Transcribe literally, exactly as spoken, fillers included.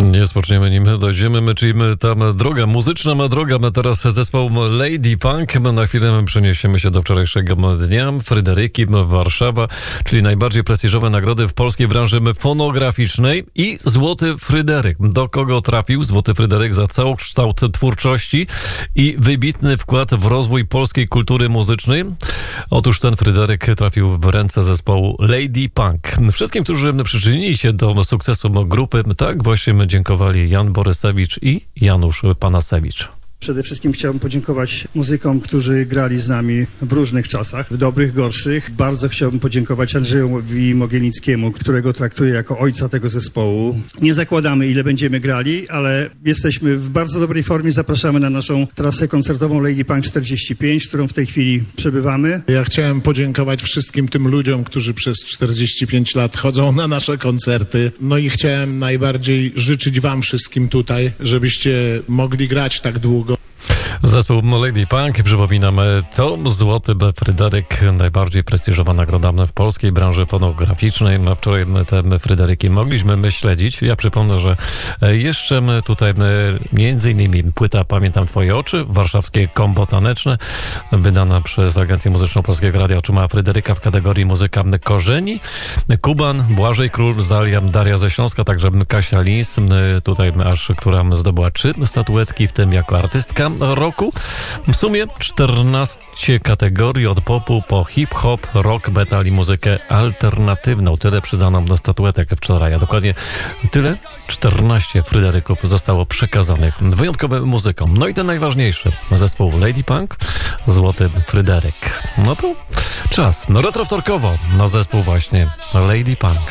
Nie spoczniemy nim dojdziemy, my, czyli my tam droga muzyczna, ma droga, my teraz zespoł Lady Punk, my na chwilę przeniesiemy się do wczorajszego dnia, Fryderyki, Warszawa, czyli najbardziej prestiżowe nagrody w polskiej branży fonograficznej i Złoty Fryderyk. Do kogo trafił Złoty Fryderyk? Za całokształt twórczości i wybitny wkład w rozwój polskiej kultury muzycznej. Otóż ten Fryderyk trafił w ręce zespołu Lady Punk. Wszystkim, którzy przyczynili się do sukcesu grupy, tak właśnie dziękowali Jan Borysewicz i Janusz Panasewicz. Przede wszystkim chciałbym podziękować muzykom, którzy grali z nami w różnych czasach, w dobrych, gorszych. Bardzo chciałbym podziękować Andrzejowi Mogielickiemu, którego traktuję jako ojca tego zespołu. Nie zakładamy, ile będziemy grali, ale jesteśmy w bardzo dobrej formie. Zapraszamy na naszą trasę koncertową Lady Punk czterdzieści pięć, którą w tej chwili przebywamy. Ja chciałem podziękować wszystkim tym ludziom, którzy przez czterdzieści pięć lat chodzą na nasze koncerty. No i chciałem najbardziej życzyć wam wszystkim tutaj, żebyście mogli grać tak długo. Zespół Lady Punk, przypominamy, to Złoty Fryderyk, najbardziej prestiżowa nagroda w polskiej branży fonograficznej. Wczoraj te Fryderyki mogliśmy my śledzić. Ja przypomnę, że jeszcze tutaj między innymi płyta Pamiętam Twoje oczy, warszawskie kombo taneczne, wydana przez Agencję Muzyczną Polskiego Radia otrzymała Fryderyka w kategorii muzyka korzeni. Kuban, Błażej Król, Zalia, Daria ze Śląska, także Kasia Lins, tutaj aż, która zdobyła trzy statuetki, w tym jako artystka roku. W sumie czternaście kategorii od popu po hip-hop, rock, metal i muzykę alternatywną. Tyle przyznano do statuetek wczoraj, a dokładnie tyle, czternaście Fryderyków zostało przekazanych wyjątkowym muzykom. No i ten najważniejszy, zespół Lady Punk, Złoty Fryderyk. No to czas, no retrowtorkowo na zespół właśnie Lady Punk.